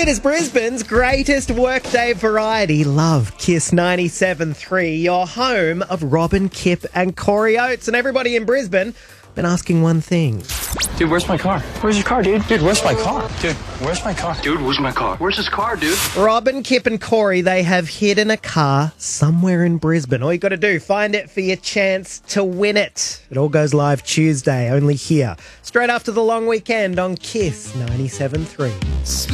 It is Brisbane's greatest workday variety. Love Kiss 97.3, your home of Robin, Kip and Corey Oates. And everybody in Brisbane been asking one thing. Dude, where's my car? Where's your car, dude? Dude, where's my car? Dude, where's my car? Dude, where's my car? Where's his car, dude? Robin, Kip and Corey, they have hidden a car somewhere in Brisbane. All you got to do, find it for your chance to win it. It all goes live Tuesday, only here. Straight after the long weekend on Kiss 97.3.